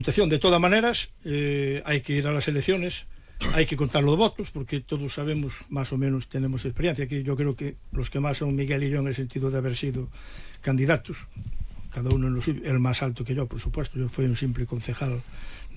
De todas maneras, hay que ir a las elecciones, hay que contar los votos, porque todos sabemos, más o menos tenemos experiencia. Aquí yo creo que los que más son Miguel y yo en el sentido de haber sido candidatos, cada uno en lo suyo, el más alto que yo, por supuesto. Yo fui un simple concejal